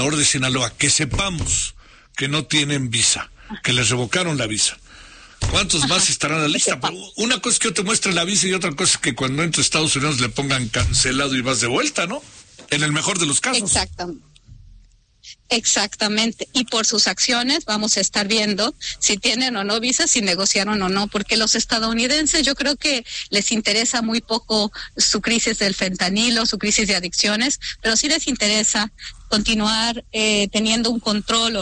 de Sinaloa, que sepamos que no tienen visa, que les revocaron la visa. ¿Cuántos más estarán en la lista? Pero una cosa es que yo te muestre la visa y otra cosa es que cuando entre a Estados Unidos le pongan cancelado y vas de vuelta, ¿no? En el mejor de los casos. Exactamente. Y por sus acciones vamos a estar viendo si tienen o no visas, si negociaron o no, porque los estadounidenses yo creo que les interesa muy poco su crisis del fentanilo, su crisis de adicciones, pero sí les interesa continuar teniendo un control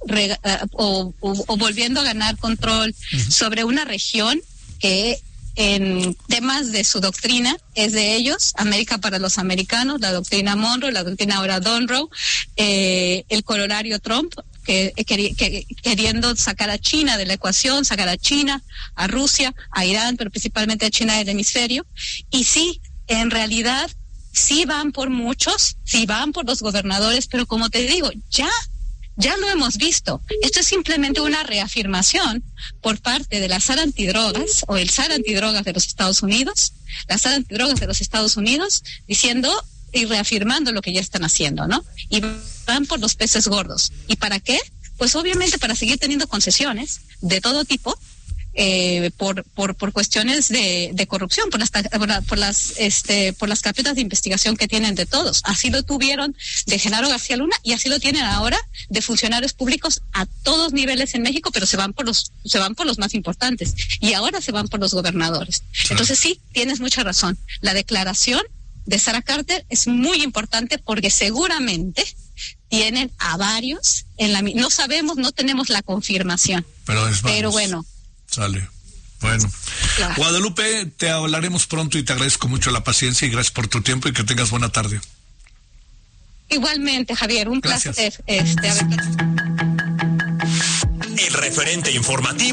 o volviendo a ganar control sobre una región que en temas de su doctrina es de ellos, América para los americanos, la doctrina Monroe, la doctrina ahora Monroe, el corolario Trump, que queriendo sacar a China de la ecuación, sacar a China, a Rusia, a Irán, pero principalmente a China del hemisferio. Y sí, en realidad, sí van por muchos, sí van por los gobernadores, pero como te digo, ya lo hemos visto. Esto es simplemente una reafirmación por parte de la SAR antidrogas o el SAR antidrogas de los Estados Unidos, la SAR antidrogas de los Estados Unidos, diciendo y reafirmando lo que ya están haciendo, ¿no? Y van por los peces gordos. ¿Y para qué? Pues obviamente para seguir teniendo concesiones de todo tipo, por cuestiones de corrupción, por las carpetas de investigación que tienen de todos. Así lo tuvieron de Genaro García Luna y así lo tienen ahora de funcionarios públicos a todos niveles en México, pero se van por los más importantes y ahora se van por los gobernadores. Entonces sí, tienes mucha razón. La declaración de Sara Carter es muy importante porque seguramente tienen a varios no sabemos, no tenemos la confirmación. Pero bueno. Sale. Bueno. Claro. Guadalupe, te hablaremos pronto y te agradezco mucho la paciencia y gracias por tu tiempo y que tengas buena tarde. Igualmente, Javier, un placer. El referente informativo